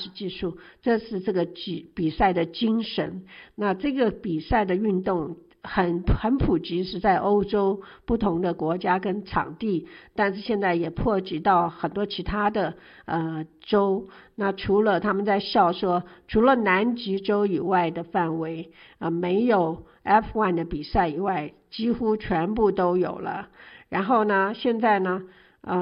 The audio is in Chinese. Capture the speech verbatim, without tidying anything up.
驶技术，这是这个比比赛的精神。那这个比赛的运动很很普及，是在欧洲不同的国家跟场地，但是现在也波及到很多其他的呃州。那除了他们在笑说，除了南极洲以外的范围呃没有 F 一 的比赛以外，几乎全部都有了。然后呢，现在呢